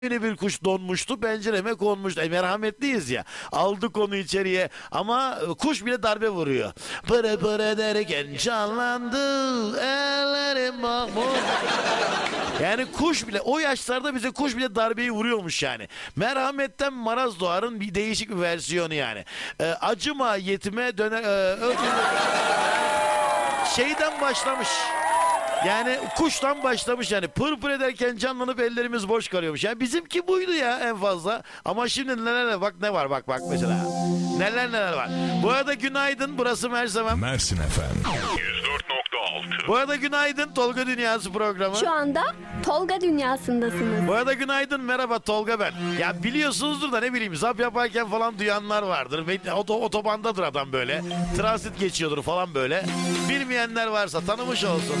Yeni bir kuş donmuştu, pencereme konmuştu. Merhametliyiz ya. Aldık onu içeriye ama kuş bile darbe vuruyor. Pırı pırı derken canlandı ellerim mahmur. Yani kuş bile, o yaşlarda bize kuş bile darbeyi vuruyormuş yani. Merhametten maraz doğarın bir değişik bir versiyonu yani. Acıma yetime döner... şeyden başlamış. Yani kuştan başlamış yani. Pır pır ederken canlanıp ellerimiz boş kalıyormuş. Yani bizimki buydu ya en fazla. Ama şimdi neler bak, ne var bak mesela. Neler var. Bu arada günaydın, burası Mersem. Mersin efendim. 104.6. Bu arada günaydın, Tolga Dünyası programı. Şu anda Tolga dünyasındasınız. Bu arada günaydın, merhaba, Tolga ben. Ya biliyorsunuzdur da ne bileyim, zap yaparken falan duyanlar vardır. Ve otobandadır adam böyle. Transit geçiyordur falan böyle. Bilmeyenler varsa tanımış olsun.